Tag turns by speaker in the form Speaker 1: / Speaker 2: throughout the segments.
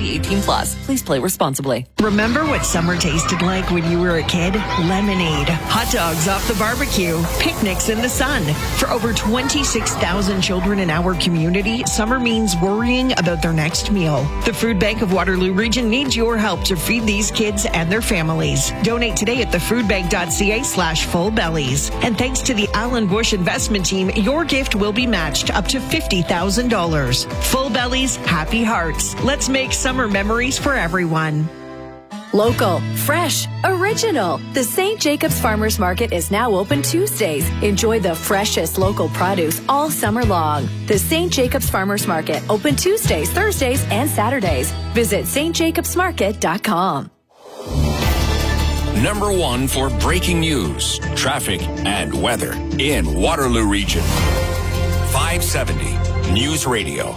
Speaker 1: NMLC 18+. Please play responsibly.
Speaker 2: Remember what summer tasted like when you were a kid? Lemonade, hot dogs off the barbecue, picnics in the sun. For over 26,000 children in our community, summer means worrying about their next meal. The Food Bank of Waterloo Region needs your help to feed these kids and their families. Donate today at thefoodbank.ca/fullbellies. And thanks to the Alan Bush investment team, your gift will be matched up to $50,000. Full Bellies, happy hearts. Let's make summer memories for everyone.
Speaker 3: Local, fresh, original. The St. Jacobs Farmers Market is now open Tuesdays. Enjoy the freshest local produce all summer long. The St. Jacobs Farmers Market, open Tuesdays, Thursdays, and Saturdays. Visit stjacobsmarket.com.
Speaker 4: Number one for breaking news, traffic, and weather in Waterloo Region. 570 News Radio.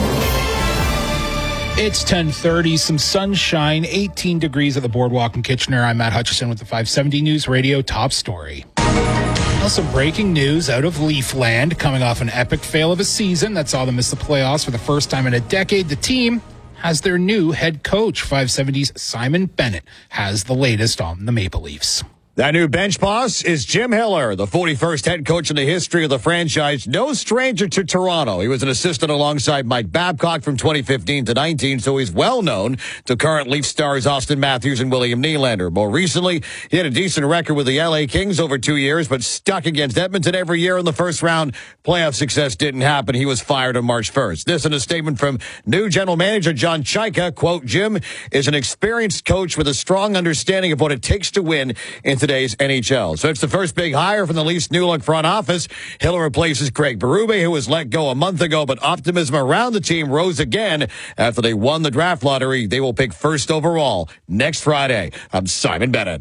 Speaker 5: It's 10:30, some sunshine, 18 degrees at the Boardwalk in Kitchener. I'm Matt Hutchison with the 570 News Radio top story. Well, some breaking news out of Leafland. Coming off an epic fail of a season that saw them miss the playoffs for the first time in a decade, the team has their new head coach. 570's Simon Bennett has the latest on the Maple Leafs.
Speaker 6: That new bench boss is Jim Hiller, the 41st head coach in the history of the franchise. No stranger to Toronto. He was an assistant alongside Mike Babcock from 2015 to 19, so he's well known to current Leaf stars Austin Matthews and William Nylander. More recently, he had a decent record with the LA Kings over 2 years, but stuck against Edmonton every year in the first round. Playoff success didn't happen. He was fired on March 1st. This in a statement from new general manager John Chaika. Quote, Jim is an experienced coach with a strong understanding of what it takes to win in today's NHL. So it's the first big hire from the Leafs' new look front office. Hiller replaces Craig Berube, who was let go a month ago, but optimism around the team rose again after they won the draft lottery. They will pick first overall next Friday. I'm Simon Bennett.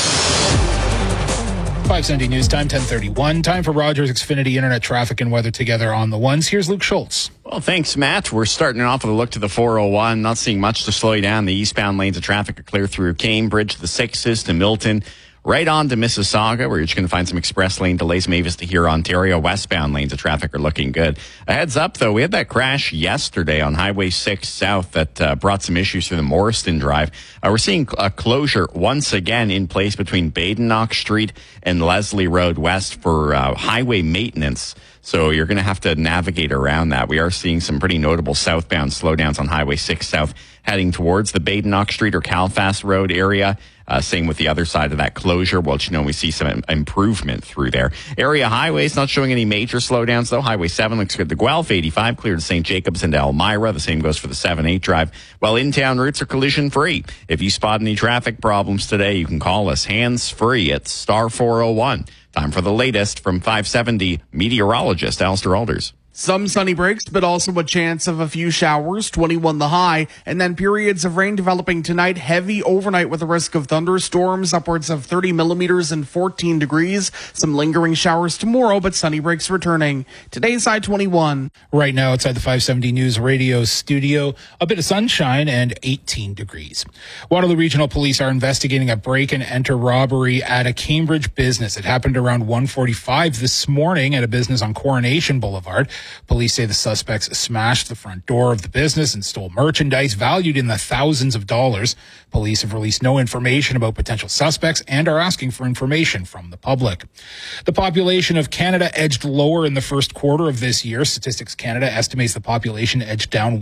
Speaker 5: 570 News Time, 10:31. Time for Rogers Xfinity Internet traffic and weather together on the ones. Here's Luke Schultz.
Speaker 7: Well, thanks, Matt. We're starting off with a look to the 401. Not seeing much to slow you down. The eastbound lanes of traffic are clear through Cambridge, the 6s to Milton, right on to Mississauga, where you're just going to find some express lane delays. Mavis to here, Ontario. Westbound lanes of traffic are looking good. A heads up, though, we had that crash yesterday on Highway 6 South that brought some issues through the Morriston Drive. We're seeing a closure once again in place between Badenoch Street and Leslie Road West for highway maintenance. So you're going to have to navigate around that. We are seeing some pretty notable southbound slowdowns on Highway 6 South heading towards the Badenoch Street or Calfast Road area. Same with the other side of that closure. Well, we see some improvement through there. Area highways not showing any major slowdowns, though. Highway 7 looks good. The Guelph 85 clear to St. Jacobs and Elmira. The same goes for the 7-8 drive. While in-town routes are collision-free. If you spot any traffic problems today, you can call us hands-free at star 401. Time for the latest from 570 meteorologist Alistair Alders.
Speaker 8: Some sunny breaks, but also a chance of a few showers, 21 the high, and then periods of rain developing tonight, heavy overnight with a risk of thunderstorms, upwards of 30 millimeters and 14 degrees. Some lingering showers tomorrow, but sunny breaks returning. Today's high 21.
Speaker 5: Right now outside the 570 News Radio studio, a bit of sunshine and 18 degrees. Waterloo Regional Police are investigating a break-and-enter robbery at a Cambridge business. It happened around 1:45 this morning at a business on Coronation Boulevard. Police say the suspects smashed the front door of the business and stole merchandise valued in the thousands of dollars. Police have released no information about potential suspects and are asking for information from the public. The population of Canada edged lower in the first quarter of this year. Statistics Canada estimates the population edged down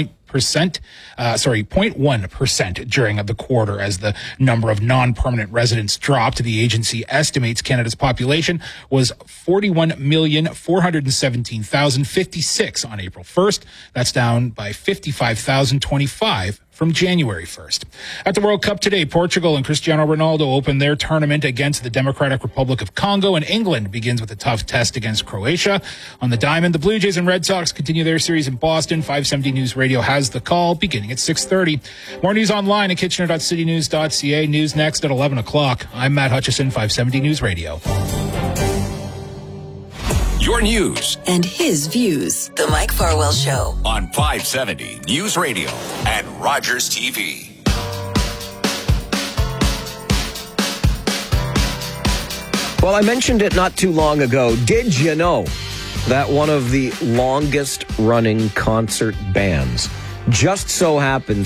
Speaker 5: 0.1% during the quarter as the number of non-permanent residents dropped. The agency estimates Canada's population was 41,417,056 on April 1st. That's down by 55,025 from January 1st. At the World Cup today, Portugal and Cristiano Ronaldo open their tournament against the Democratic Republic of Congo, and England begins with a tough test against Croatia. On the diamond, the Blue Jays and Red Sox continue their series in Boston. 570 News Radio has the call beginning at 6:30. More news online at kitchener.citynews.ca. News next at 11 o'clock. I'm Matt Hutchison, 570 News Radio.
Speaker 4: Your news
Speaker 9: and his views. The Mike Farwell Show
Speaker 4: on 570 News Radio and Rogers TV.
Speaker 10: Well, I mentioned it not too long ago. Did you know that one of the longest running concert bands just so happens